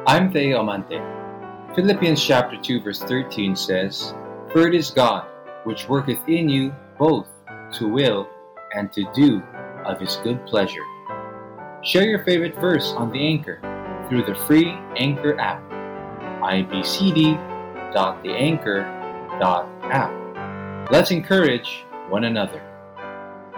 I'm Theo Amante. Philippians chapter 2 verse 13 says, "For it is God, which worketh in you both to will and to do of his good pleasure." Share your favorite verse on the Anchor through the free Anchor app, ibcd.theanchor.app. Let's encourage one another.